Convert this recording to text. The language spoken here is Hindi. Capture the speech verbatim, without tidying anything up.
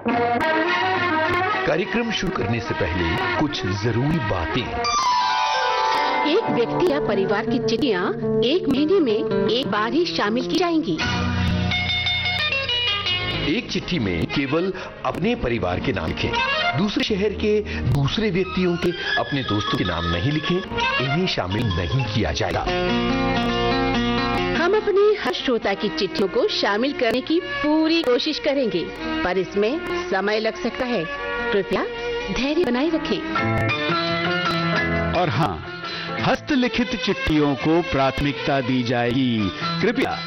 कार्यक्रम शुरू करने से पहले कुछ जरूरी बातें। एक व्यक्ति या परिवार की चिट्ठियाँ एक महीने में एक बार ही शामिल की जाएंगी। एक चिट्ठी में केवल अपने परिवार के नाम लिखें। दूसरे शहर के दूसरे व्यक्तियों के अपने दोस्तों के नाम नहीं लिखें, इन्हें शामिल नहीं किया जाएगा। हम अपने हर श्रोता की चिट्ठियों को शामिल करने की पूरी कोशिश करेंगे, पर इसमें समय लग सकता है। कृपया धैर्य बनाए रखें। और हाँ, हस्तलिखित चिट्ठियों को प्राथमिकता दी जाएगी। कृपया